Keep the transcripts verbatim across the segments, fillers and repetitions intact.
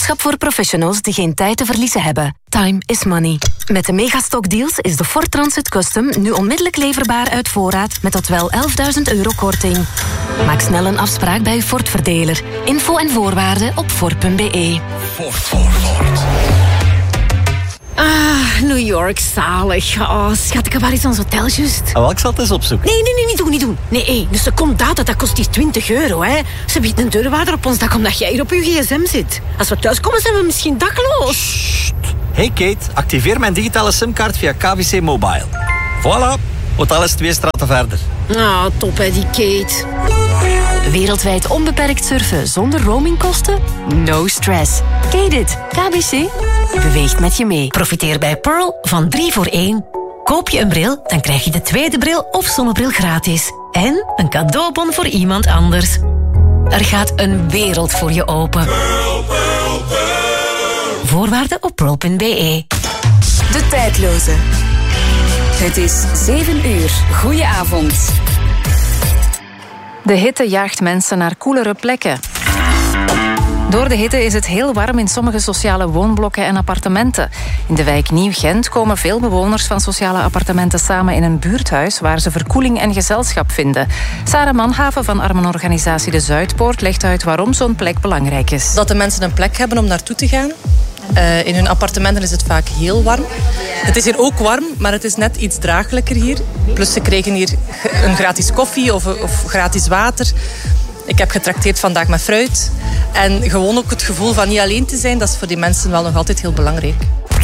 boodschap voor professionals die geen tijd te verliezen hebben. Time is money. Met de Megastock deals is de Ford Transit Custom nu onmiddellijk leverbaar uit voorraad met tot wel elfduizend euro korting. Maak snel een afspraak bij uw Ford-verdeler. Info en voorwaarden op Ford punt b e. Ford, Ford, Ford. Ah, New York, zalig. Oh, schat, ik heb wel eens ons hotel juist. Oh, ik zal het eens opzoeken. Nee, nee, nee, niet doen, niet doen. Nee, hé, dus er komt data, dat kost hier twintig euro, hè. Ze biedt een deurwaarder op ons dak omdat jij hier op je gsm zit. Als we thuiskomen, zijn we misschien dakloos. Sst. Hey Kate, activeer mijn digitale simkaart via K V C Mobile. Voilà, hotel is twee straten verder. Ah, top, hè, die Kate. Wereldwijd onbeperkt surfen zonder roamingkosten? No stress. Kate it. K B C beweegt met je mee. Profiteer bij Pearl van drie voor één. Koop je een bril, dan krijg je de tweede bril of zonnebril gratis. En een cadeaubon voor iemand anders. Er gaat een wereld voor je open. Pearl, Pearl, Pearl. Voorwaarden op pearl punt b e. De tijdloze. Het is zeven uur. Goedenavond. De hitte jaagt mensen naar koelere plekken. Door de hitte is het heel warm in sommige sociale woonblokken en appartementen. In de wijk Nieuw-Gent komen veel bewoners van sociale appartementen samen in een buurthuis waar ze verkoeling en gezelschap vinden. Sarah Manhaven van armenorganisatie De Zuidpoort legt uit waarom zo'n plek belangrijk is. Dat de mensen een plek hebben om naartoe te gaan. Uh, in hun appartementen is het vaak heel warm. Het is hier ook warm, maar het is net iets draaglijker hier. Plus ze kregen hier een gratis koffie of, of gratis water. Ik heb getrakteerd vandaag met fruit. En gewoon ook het gevoel van niet alleen te zijn, dat is voor die mensen wel nog altijd heel belangrijk.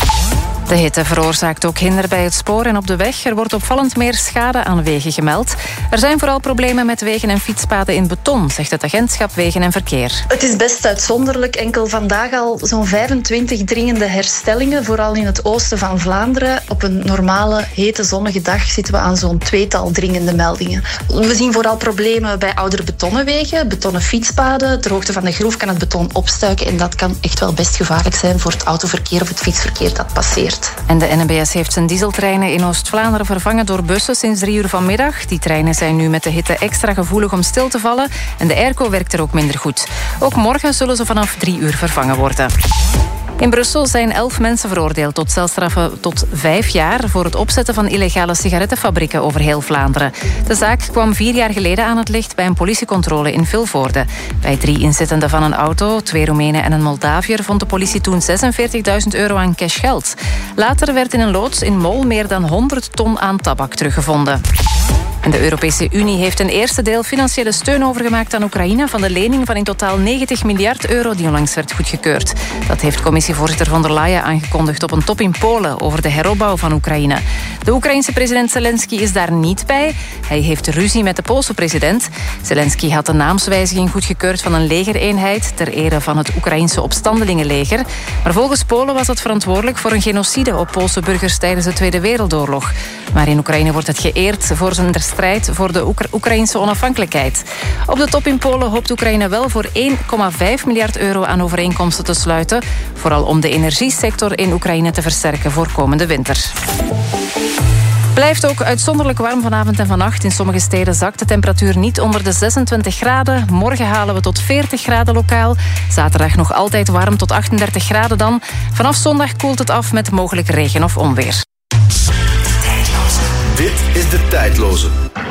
De hitte veroorzaakt ook hinder bij het spoor en op de weg. Er wordt opvallend meer schade aan wegen gemeld. Er zijn vooral problemen met wegen en fietspaden in beton, zegt het agentschap Wegen en Verkeer. Het is best uitzonderlijk. Enkel vandaag al zo'n vijfentwintig dringende herstellingen, vooral in het oosten van Vlaanderen. Op een normale, hete, zonnige dag zitten we aan zo'n tweetal dringende meldingen. We zien vooral problemen bij oudere betonnen wegen, betonnen fietspaden. Ter hoogte van de groef kan het beton opstuiken en dat kan echt wel best gevaarlijk zijn voor het autoverkeer of het fietsverkeer dat passeert. En de N M B S heeft zijn dieseltreinen in Oost-Vlaanderen vervangen door bussen sinds drie uur vanmiddag. Die treinen zijn nu met de hitte extra gevoelig om stil te vallen en de airco werkt er ook minder goed. Ook morgen zullen ze vanaf drie uur vervangen worden. In Brussel zijn elf mensen veroordeeld tot celstraffen tot vijf jaar voor het opzetten van illegale sigarettenfabrieken over heel Vlaanderen. De zaak kwam vier jaar geleden aan het licht bij een politiecontrole in Vilvoorde. Bij drie inzittenden van een auto, twee Roemenen en een Moldaviër, vond de politie toen zesenveertigduizend euro aan cashgeld. Later werd in een loods in Mol meer dan honderd ton aan tabak teruggevonden. En de Europese Unie heeft een eerste deel financiële steun overgemaakt aan Oekraïne van de lening van in totaal negentig miljard euro die onlangs werd goedgekeurd. Dat heeft commissievoorzitter von der Leyen aangekondigd op een top in Polen over de heropbouw van Oekraïne. De Oekraïense president Zelensky is daar niet bij. Hij heeft ruzie met de Poolse president. Zelensky had de naamswijziging goedgekeurd van een legereenheid ter ere van het Oekraïense opstandelingenleger. Maar volgens Polen was het verantwoordelijk voor een genocide op Poolse burgers tijdens de Tweede Wereldoorlog. Maar in Oekraïne wordt het geëerd voor zijn strijd voor de Oekra- Oekraïnse onafhankelijkheid. Op de top in Polen hoopt Oekraïne wel voor één komma vijf miljard euro aan overeenkomsten te sluiten. Vooral om de energiesector in Oekraïne te versterken voor komende winter. Blijft ook uitzonderlijk warm vanavond en vannacht. In sommige steden zakt de temperatuur niet onder de zesentwintig graden. Morgen halen we tot veertig graden lokaal. Zaterdag nog altijd warm tot achtendertig graden dan. Vanaf zondag koelt het af met mogelijk regen of onweer. Dit is De Tijdloze.